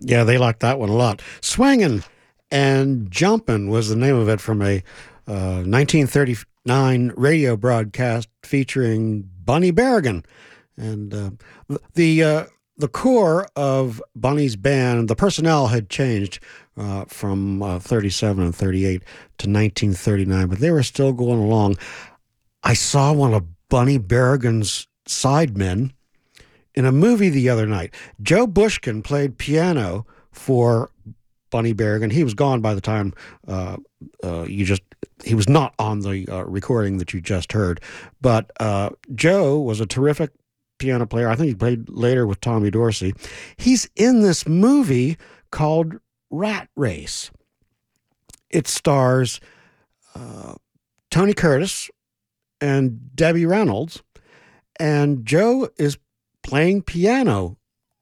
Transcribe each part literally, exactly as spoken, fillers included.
Yeah, they liked that one a lot. Swingin' and Jumpin' was the name of it from a uh, nineteen thirty-nine radio broadcast featuring Bunny Berrigan. And uh, the uh, the core of Bunny's band, the personnel had changed uh, from uh, thirty-seven and thirty-eight to nineteen thirty-nine, but they were still going along. I saw one of Bunny Berrigan's sidemen in a movie the other night. Joe Bushkin played piano for Bunny Berrigan. He was gone by the time uh, uh, you just, he was not on the uh, recording that you just heard. But uh, Joe was a terrific piano player. I think he played later with Tommy Dorsey. He's in this movie called Rat Race. It stars uh, Tony Curtis and Debbie Reynolds, and Joe is playing piano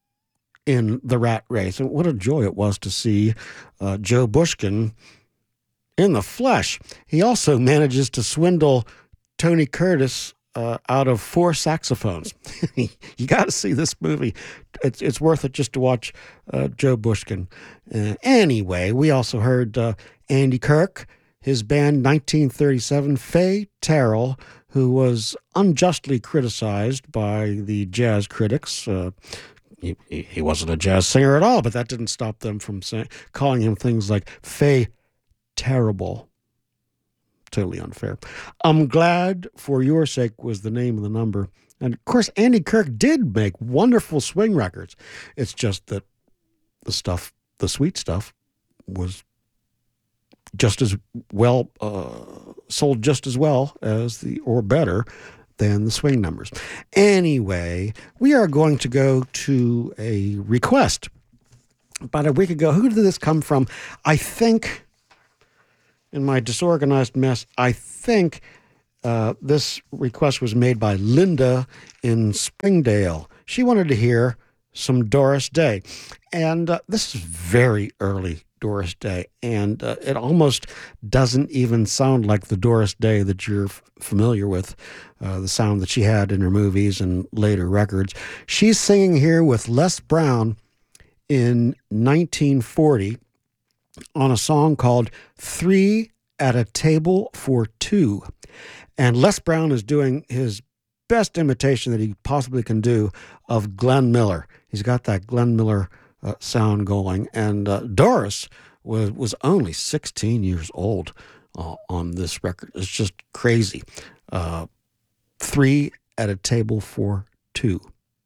in the Rat Race. And what a joy it was to see uh, Joe Bushkin in the flesh. He also manages to swindle Tony Curtis uh, out of four saxophones. You got to see this movie. It's, it's worth it just to watch uh, Joe Bushkin. Uh, anyway, we also heard uh, Andy Kirk, his band nineteen thirty-seven, Faye Terrell, who was unjustly criticized by the jazz critics. Uh, he, he wasn't a jazz singer at all, but that didn't stop them from say, calling him things like Faye Terrible. Totally unfair. I'm Glad for Your Sake was the name of the number. And of course, Andy Kirk did make wonderful swing records. It's just that the stuff, the sweet stuff, was just as well, uh, sold just as well as the, or better than the swing numbers. Anyway, we are going to go to a request. About a week ago, who did this come from? I think, in my disorganized mess, I think uh, this request was made by Linda in Springdale. She wanted to hear some Doris Day. And uh, this is very early Doris Day, and uh, it almost doesn't even sound like the Doris Day that you're f- familiar with, uh, the sound that she had in her movies and later records. She's singing here with Les Brown in nineteen forty on a song called Three at a Table for Two. And Les Brown is doing his best imitation that he possibly can do of Glenn Miller. He's got that Glenn Miller Uh, sound going, and uh, Doris was was only sixteen years old uh, on this record. It's just crazy. Uh, three at a table for two,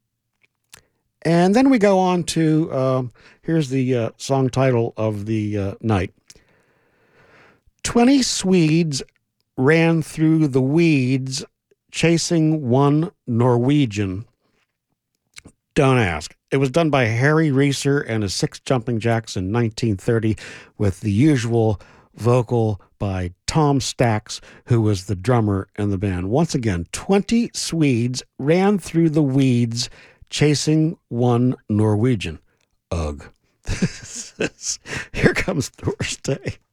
and then we go on to um, here's the uh, song title of the uh, night. Twenty Swedes ran through the weeds chasing one Norwegian. Don't ask. It was done by Harry Reeser and his Six Jumping Jacks in nineteen thirty with the usual vocal by Tom Stax, who was the drummer in the band. Once again, twenty Swedes ran through the weeds chasing one Norwegian. Ugh. Here comes Doris Day.